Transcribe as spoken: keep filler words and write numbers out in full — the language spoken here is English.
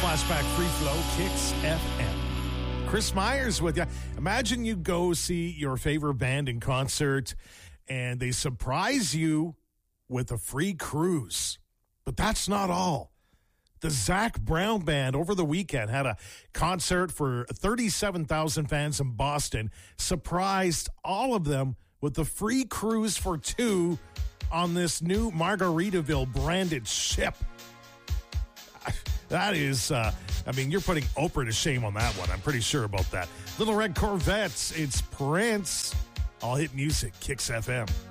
Flashback Free Flow, Kicks F M. Chris Myers with you. Imagine you go see your favorite band in concert and they surprise you with a free cruise. But that's not all. The Zac Brown Band over the weekend had a concert for thirty-seven thousand fans in Boston, surprised all of them with a free cruise for two on this new Margaritaville branded ship. That is, uh, I mean, you're putting Oprah to shame on that one. I'm pretty sure about that. Little Red Corvettes, it's Prince. All hit music, Kicks F M.